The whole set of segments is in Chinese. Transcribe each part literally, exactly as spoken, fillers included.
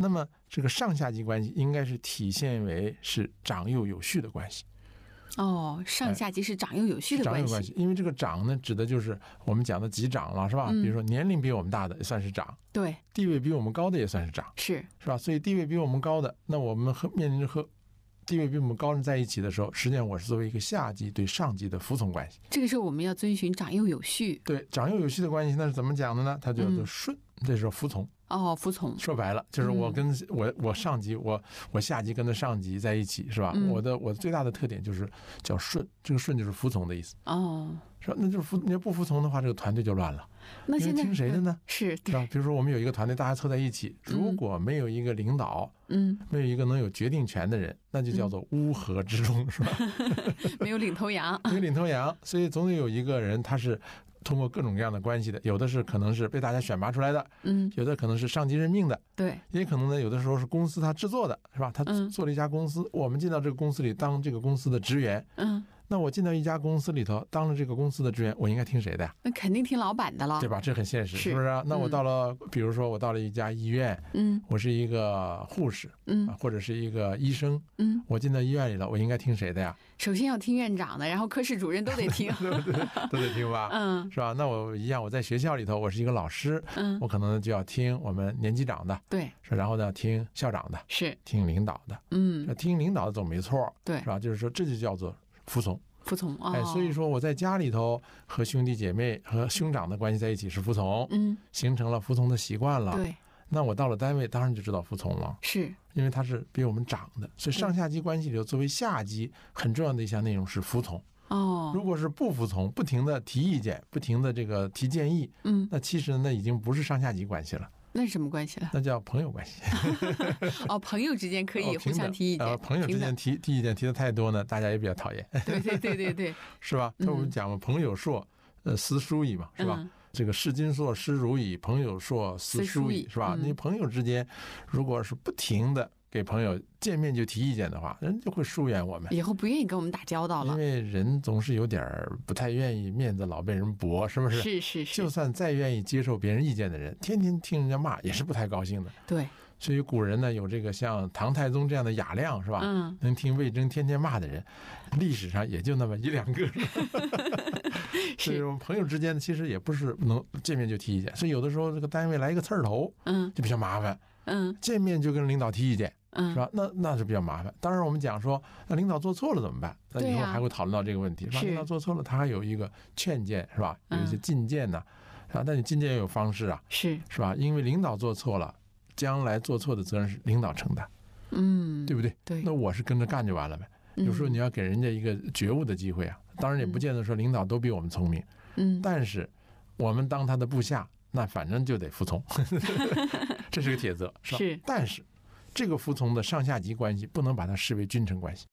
那么这个上下级关系应该是体现为是长幼有序的关系。 哦，上下级是长幼有序的关系。 长幼关系，因为这个长呢，指的就是我们讲的级长了，是吧？嗯、比如说年龄比我们大的也算是长， 对， 地位比我们高的也算是长， 是是吧？所以地位比我们高的，那我们和面临着和地位比我们高人在一起的时候，实际上我是作为一个下级对上级的服从关系。 这个时候我们要遵循长幼有序。 对，长幼有序的关系那是怎么讲的呢？它就叫做顺，嗯、这是服从。 哦，服从。 说白了就是我跟、嗯、我我上级我我下级跟着上级在一起，是吧？嗯、我的我最大的特点就是叫顺，这个顺就是服从的意思。 哦， 是吧？那就是服，你要不服从的话，这个团队就乱了。 那现在听谁的呢？ 是， 是吧？比如说我们有一个团队，大家凑在一起，如果没有一个领导， 嗯， 没有一个能有决定权的人，那就叫做乌合之众，是吧？ 没有领头羊， 没有领头羊，所以总得有一个人，他是通过各种各样的关系的，有的是可能是被大家选拔出来的， 嗯， 有的可能是上级任命的， 对， 也可能呢，有的时候是公司他制作的，是吧？他做了一家公司，嗯、我们进到这个公司里当这个公司的职员， 嗯。 那我进到一家公司里头，当了这个公司的职员，我应该听谁的呀？ 那肯定听老板的了， 对吧？这很现实， 是, 是不是、啊？那我到了， 嗯、 比如说我到了一家医院， 嗯， 我是一个护士， 嗯、 啊，或者是一个医生， 嗯， 我进到医院里了，我应该听谁的呀？ 首先要听院长的，然后科室主任都得听， 对对对，都得听吧？ 嗯， 是吧？那我一样，我在学校里头，我是一个老师， 嗯， 我可能就要听我们年级长的， 对， 是，然后呢，听校长的， 是， 听领导的， 嗯， 听领导的总没错， 对， 是吧？就是说，这就叫做服从。 服从啊、哦， 哎，所以说我在家里头和兄弟姐妹和兄长的关系在一起是服从， 嗯， 形成了服从的习惯了。 对， 那我到了单位当然就知道服从了， 是因为他是比我们长的，所以上下级关系里头作为下级很重要的一项内容是服从。 哦， 如果是不服从，不停的提意见，不停的这个提建议， 嗯， 那其实那已经不是上下级关系了。 那是什么关系了？ 那叫朋友关系。 哦，朋友之间可以互相提意见。 呃，朋友之间提提意见提的太多呢，大家也比较讨厌。 对对对对对， 是吧？那我们讲嘛，朋友硕，呃，思疏矣嘛，是吧？嗯、这个士金硕，师如矣；朋友硕，思疏矣，是吧？嗯、你朋友之间，如果是不停的给朋友见面就提意见的话，人就会疏远我们， 以后不愿意跟我们打交道了。 因为人总是有点不太愿意面子老被人驳，是不是？ 是是是。 就算再愿意接受别人意见的人，天天听人家骂也是不太高兴的。 对。 所以古人呢有这个像唐太宗这样的雅量，是吧？ 嗯。 能听魏征天天骂的人，历史上也就那么一两个。所以我们朋友之间其实也不是能见面就提意见，所以有的时候这个单位来一个刺儿头， 嗯， 就比较麻烦。 嗯。见面就跟领导提意见。 嗯， 是吧？那那是比较麻烦。当然，我们讲说，那领导做错了怎么办？那以后还会讨论到这个问题，是吧？领导做错了，他还有一个劝谏，是吧？有一些进谏呢，是吧？但你进谏也有方式啊， 是是吧？因为领导做错了，将来做错的责任是领导承担， 嗯， 对不对？ 对。 那我是跟着干就完了呗。有时候你要给人家一个觉悟的机会啊。当然也不见得说领导都比我们聪明， 嗯， 但是我们当他的部下，那反正就得服从，这是个铁则，是吧？ 是， 但是。这个服从的上下级关系不能把它视为君臣关系。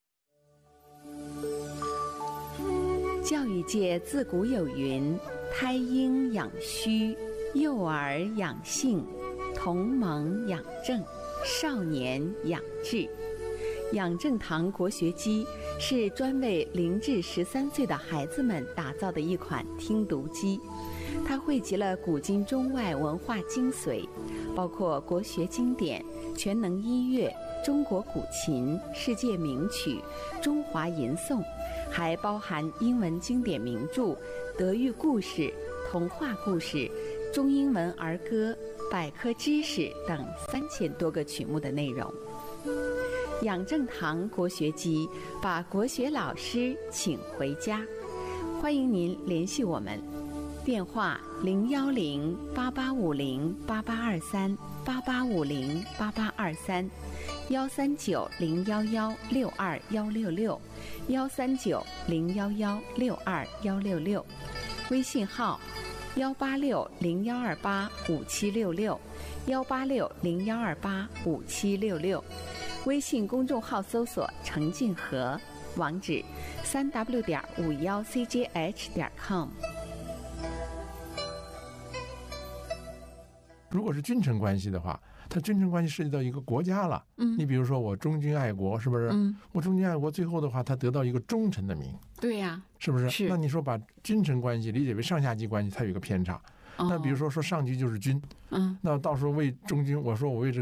教育界自古有云：胎婴养虚，幼儿养性，同盟养正，少年养志。养正堂国学机是专为零至十三岁的孩子们打造的一款听读机，它汇集了古今中外文化精髓，包括国学经典、全能音乐、中国古琴、世界名曲、中华吟诵，还包含英文经典名著、德育故事、童话故事、中英文儿歌、百科知识等三千多个曲目的内容。养正堂国学机把国学老师请回家，欢迎您联系我们，电话零幺零八八五零八八二三八八五零八八二三，幺三九零幺幺六二幺六六，幺三九零幺幺六二幺六六，微信号幺八六零幺二八五七六六，幺八六零幺二八五七六六。微信公众号搜索程静和，网址三 w 点五幺 c j h 点 com。 如果是君臣关系的话，它君臣关系涉及到一个国家了。 嗯， 你比如说我忠君爱国，是不是？ 嗯， 我忠君爱国，最后的话，他得到一个忠臣的名。 对呀、啊， 是不是？ 是。 那你说把君臣关系理解为上下级关系，它有一个偏差。 哦、 那比如说说上级就是君， 嗯， 那到时候为忠君，我说我为这个。